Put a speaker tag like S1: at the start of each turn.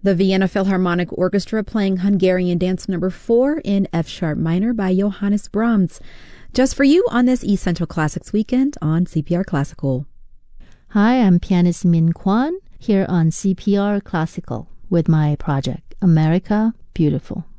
S1: The Vienna Philharmonic Orchestra playing Hungarian Dance No. 4 in F-sharp minor by Johannes Brahms. Just for you on this East Central Classics weekend on CPR Classical.
S2: Hi, I'm pianist Min Kwan here on CPR Classical with my project, America Beautiful.